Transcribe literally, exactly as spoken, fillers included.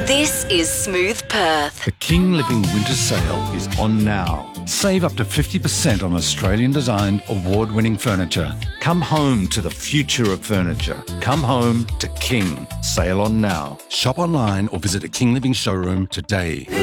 This is Smooth Perth. The King Living Winter Sale is on now. Save up to fifty percent on Australian-designed, award-winning furniture. Come home to the future of furniture. Come home to King. Sale on now. Shop online or visit a King Living showroom today.